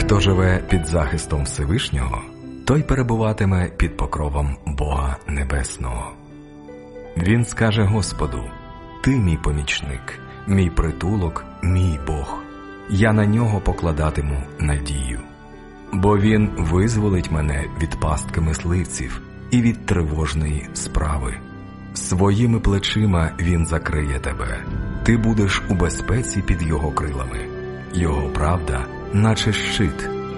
Хто живе під захистом Всевишнього, той перебуватиме під покровом Бога Небесного. Він скаже Господу: «Ти мій помічник, мій притулок, мій Бог. Я на нього покладатиму надію. Бо він визволить мене від пастки мисливців і від тривожної справи. Своїми плечима він закриє тебе. Ти будеш у безпеці під його крилами. Його правда, наче щит,